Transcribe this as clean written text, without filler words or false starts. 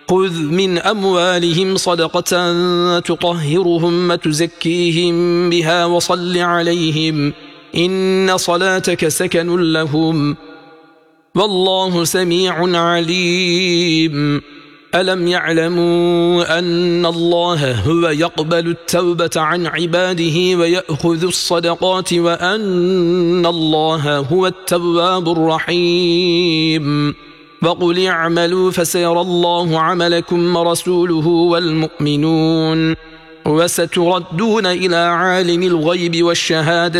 خذ من أموالهم صدقة تطهرهم وتزكيهم بها وصل عليهم إن صلاتك سكن لهم والله سميع عليم ألم يعلموا أن الله هو يقبل التوبة عن عباده ويأخذ الصدقات وأن الله هو التواب الرحيم وقل اعملوا فسيرى الله عملكم ورسوله والمؤمنون وستردون إلى عالم الغيب والشهادة